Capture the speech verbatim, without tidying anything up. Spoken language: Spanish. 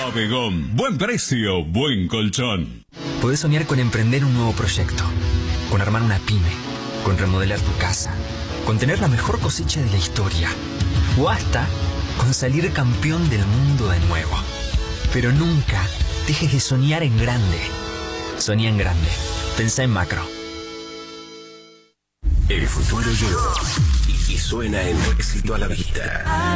Bodegón. Buen precio, buen colchón. Podés soñar con emprender un nuevo proyecto, con armar una pyme, con remodelar tu casa, con tener la mejor cosecha de la historia, o hasta con salir campeón del mundo de nuevo. Pero nunca dejes de soñar en grande. Soñá en grande. Pensá en macro. El futuro llegó y suena en Éxito a la Vista.